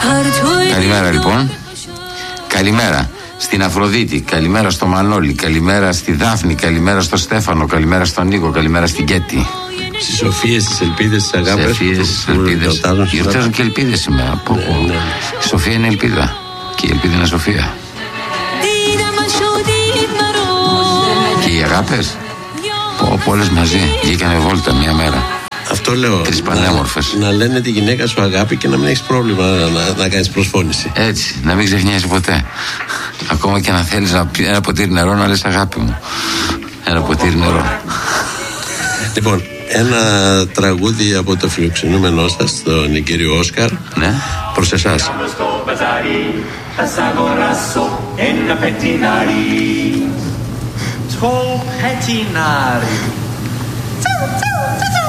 Καλημέρα λοιπόν. Καλημέρα στην Αφροδίτη, καλημέρα στο Μανώλη, καλημέρα στη Δάφνη, καλημέρα στο Στέφανο, καλημέρα στον Νίκο, καλημέρα στην Κέτη. Στις Σοφίες, στις Ελπίδες, στις Αγάπες. Στις Ελπίδες, στις Ελπίδες. Γιορτάζουν και Ελπίδες σήμερα. Ναι. Η Σοφία είναι ελπίδα. Και η ελπίδα είναι Σοφία. Και οι Αγάπες. Όλες μαζί. Βγήκανε βόλτα μία μέρα. Αυτό λέω. Τρεις πανέμορφες. Να λένε τη γυναίκα σου αγάπη και να μην έχεις πρόβλημα να κάνεις προσφώνηση. Έτσι, να μην ξεχνιέσαι ποτέ. Ακόμα και να θέλεις ένα ποτήρι νερό να λες αγάπη μου. Ένα ποτήρι νερό. Λοιπόν, ένα τραγούδι από το φιλοξενούμενό σας, τον κύριο Όσκαρ. Ναι. Προς εσάς. Το πετινάρι.